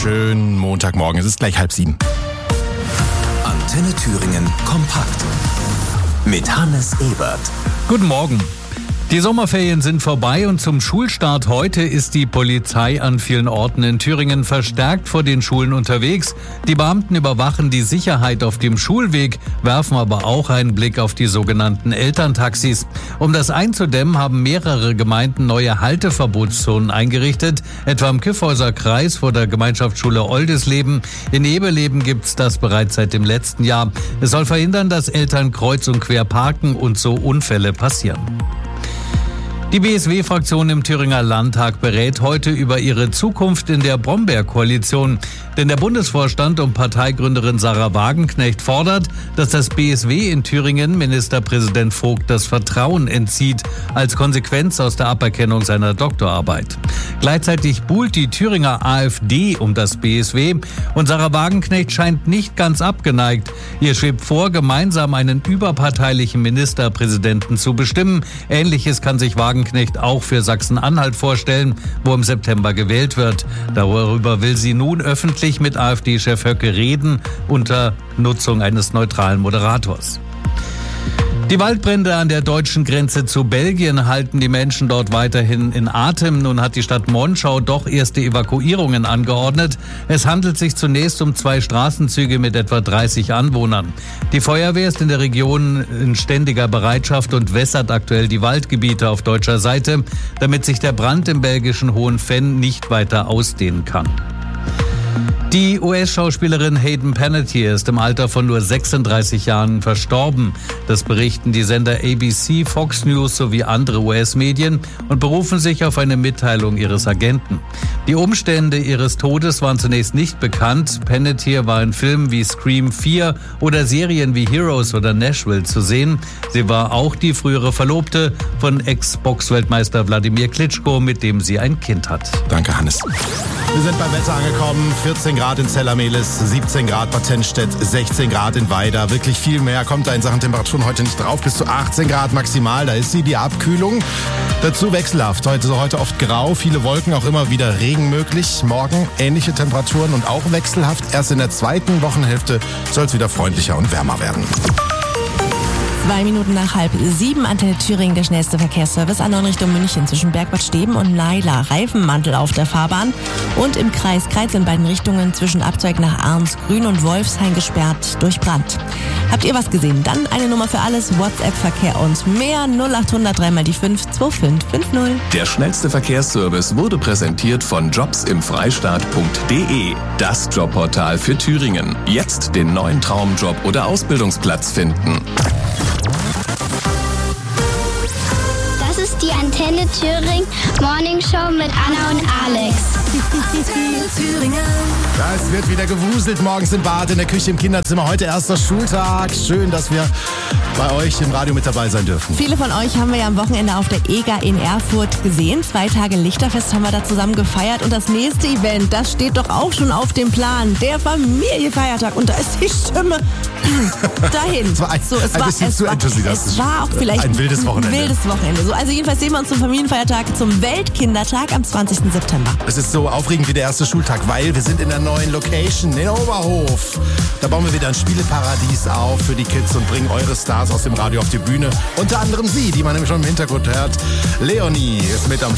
schönen Montagmorgen. Es ist gleich 6:30. Antenne Thüringen kompakt mit Hannes Ebert. Guten Morgen. Die Sommerferien sind vorbei und zum Schulstart heute ist die Polizei an vielen Orten in Thüringen verstärkt vor den Schulen unterwegs. Die Beamten überwachen die Sicherheit auf dem Schulweg, werfen aber auch einen Blick auf die sogenannten Elterntaxis. Um das einzudämmen, haben mehrere Gemeinden neue Halteverbotszonen eingerichtet, etwa im Kyffhäuser Kreis vor der Gemeinschaftsschule Oldisleben. In Eberleben gibt's das bereits seit dem letzten Jahr. Es soll verhindern, dass Eltern kreuz und quer parken und so Unfälle passieren. Die BSW-Fraktion im Thüringer Landtag berät heute über ihre Zukunft in der Brombeer-Koalition. Denn der Bundesvorstand und Parteigründerin Sarah Wagenknecht fordert, dass das BSW in Thüringen Ministerpräsident Vogt das Vertrauen entzieht, als Konsequenz aus der Aberkennung seiner Doktorarbeit. Gleichzeitig buhlt die Thüringer AfD um das BSW und Sarah Wagenknecht scheint nicht ganz abgeneigt. Ihr schwebt vor, gemeinsam einen überparteilichen Ministerpräsidenten zu bestimmen. Ähnliches kann sich Wagenknecht auch für Sachsen-Anhalt vorstellen, wo im September gewählt wird. Darüber will sie nun öffentlich mit AfD-Chef Höcke reden, unter Nutzung eines neutralen Moderators. Die Waldbrände an der deutschen Grenze zu Belgien halten die Menschen dort weiterhin in Atem. Nun hat die Stadt Monschau doch erste Evakuierungen angeordnet. Es handelt sich zunächst um 2 Straßenzüge mit etwa 30 Anwohnern. Die Feuerwehr ist in der Region in ständiger Bereitschaft und wässert aktuell die Waldgebiete auf deutscher Seite, damit sich der Brand im belgischen Hohenfenn nicht weiter ausdehnen kann. Die US-Schauspielerin Hayden Panettiere ist im Alter von nur 36 Jahren verstorben. Das berichten die Sender ABC, Fox News sowie andere US-Medien und berufen sich auf eine Mitteilung ihres Agenten. Die Umstände ihres Todes waren zunächst nicht bekannt. Panettiere war in Filmen wie Scream 4 oder Serien wie Heroes oder Nashville zu sehen. Sie war auch die frühere Verlobte von Ex-Box-Weltmeister Wladimir Klitschko, mit dem sie ein Kind hat. Danke, Hannes. Wir sind beim Wetter angekommen. 14 Grad in Zellermelis, 17 Grad Bad Tennstedt, 16 Grad in Weida. Wirklich viel mehr kommt da in Sachen Temperaturen heute nicht drauf. Bis zu 18 Grad maximal, da ist sie, die Abkühlung. Dazu wechselhaft. Heute oft grau, viele Wolken, auch immer wieder Regen möglich. Morgen ähnliche Temperaturen und auch wechselhaft. Erst in der zweiten Wochenhälfte soll es wieder freundlicher und wärmer werden. 2 Minuten nach 6:30, Antenne Thüringen, der schnellste Verkehrsservice an und Richtung München zwischen Bergbad Steben und Naila. Reifenmantel auf der Fahrbahn und im Kreis Kreiz in beiden Richtungen zwischen Abzweig nach Arnsgrün und Wolfshain gesperrt durch Brand. Habt ihr was gesehen? Dann eine Nummer für alles, WhatsApp-Verkehr und mehr 0800 3 mal die 5 2550. Der schnellste Verkehrsservice wurde präsentiert von jobsimfreistaat.de. Das Jobportal für Thüringen. Jetzt den neuen Traumjob oder Ausbildungsplatz finden. Das ist die Antenne Thüringen Morning Show mit Anna und Alex. Ja, es wird wieder gewuselt morgens im Bad, in der Küche, im Kinderzimmer. Heute erster Schultag. Schön, dass wir bei euch im Radio mit dabei sein dürfen. Viele von euch haben wir ja am Wochenende auf der EGA in Erfurt gesehen. 2 Tage Lichterfest haben wir da zusammen gefeiert. Und das nächste Event, das steht doch auch schon auf dem Plan. Der Familienfeiertag. Und da ist die Stimme dahin. Es war ein bisschen zu enthusiastisch. Es war auch vielleicht ein wildes Wochenende. So, also jedenfalls sehen wir uns zum Familienfeiertag, zum Weltkindertag am 20. September. Es ist so aufregend wie der erste Schultag, weil wir sind in der neuen Location in Oberhof. Da bauen wir wieder ein Spieleparadies auf für die Kids und bringen eure Stars aus dem Radio auf die Bühne. Unter anderem sie, die man nämlich schon im Hintergrund hört. Leonie ist mit am